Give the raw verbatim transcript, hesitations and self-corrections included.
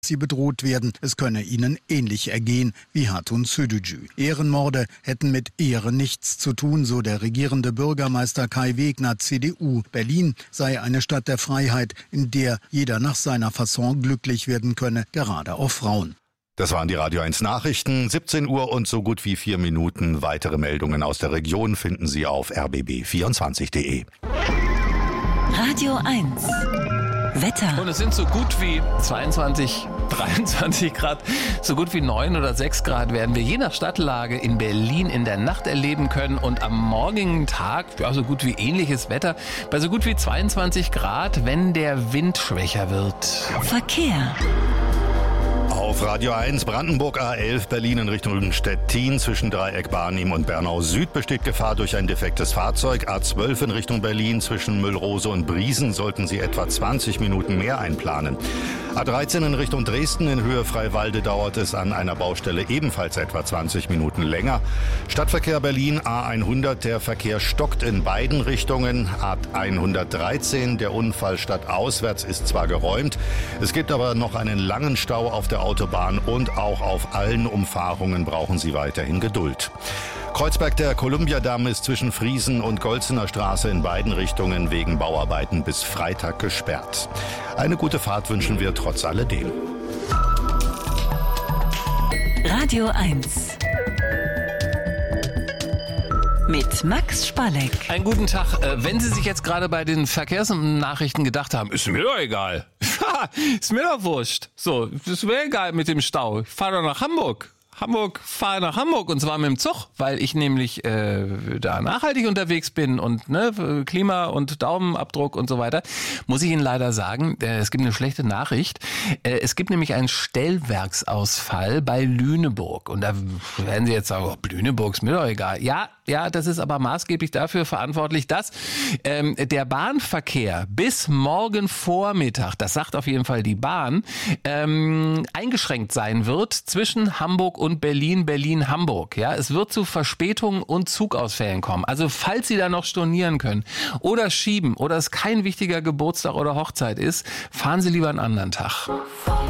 sie bedroht werden. Es könne ihnen ähnlich ergehen wie Hatun Sürücü. Ehrenmorde hätten mit Ehre nichts zu tun, so der regierende Bürgermeister Kai Wegner, C D U. Berlin sei eine Stadt der Freiheit, in der jeder nach seiner Fasson glücklich werden könne, gerade auch Frauen. Das waren die Radio eins Nachrichten, siebzehn Uhr und so gut wie vier Minuten. Weitere Meldungen aus der Region finden Sie auf r b b vierundzwanzig punkt d e. Radio eins Wetter. Und es sind so gut wie zweiundzwanzig, dreiundzwanzig Grad, so gut wie neun oder sechs Grad werden wir je nach Stadtlage in Berlin in der Nacht erleben können und am morgigen Tag ja, so gut wie ähnliches Wetter bei so gut wie zweiundzwanzig Grad, wenn der Wind schwächer wird. Verkehr. Auf Radio eins Brandenburg A elf Berlin in Richtung Stettin zwischen Dreieck Barnim und Bernau Süd besteht Gefahr durch ein defektes Fahrzeug. A zwölf in Richtung Berlin zwischen Müllrose und Briesen sollten Sie etwa zwanzig Minuten mehr einplanen. A dreizehn in Richtung Dresden in Höhe Freiwalde dauert es an einer Baustelle ebenfalls etwa zwanzig Minuten länger. Stadtverkehr Berlin A hundert, der Verkehr stockt in beiden Richtungen. A hundertdreizehn, der Unfall stadtauswärts ist zwar geräumt, es gibt aber noch einen langen Stau auf der Autobahn und auch auf allen Umfahrungen brauchen Sie weiterhin Geduld. Kreuzberg, der Kolumbiadamm ist zwischen Friesen und Golzener Straße in beiden Richtungen wegen Bauarbeiten bis Freitag gesperrt. Eine gute Fahrt wünschen wir trotz alledem. Radio eins mit Max Spalleck. Einen guten Tag. Wenn Sie sich jetzt gerade bei den Verkehrsnachrichten gedacht haben, ist mir doch egal. Ist mir doch wurscht. So, ist mir egal mit dem Stau. Ich fahre doch nach Hamburg. Hamburg, fahre nach Hamburg und zwar mit dem Zug, weil ich nämlich äh, da nachhaltig unterwegs bin und ne, Klima und Daumenabdruck und so weiter, muss ich Ihnen leider sagen, äh, es gibt eine schlechte Nachricht. Äh, es gibt nämlich einen Stellwerksausfall bei Lüneburg und da werden Sie jetzt sagen, oh, Lüneburg ist mir doch egal. Ja, ja, das ist aber maßgeblich dafür verantwortlich, dass ähm, der Bahnverkehr bis morgen Vormittag, das sagt auf jeden Fall die Bahn, ähm, eingeschränkt sein wird zwischen Hamburg und Berlin, Berlin-Hamburg. Ja, es wird zu Verspätungen und Zugausfällen kommen. Also falls Sie da noch stornieren können oder schieben oder es kein wichtiger Geburtstag oder Hochzeit ist, fahren Sie lieber einen anderen Tag.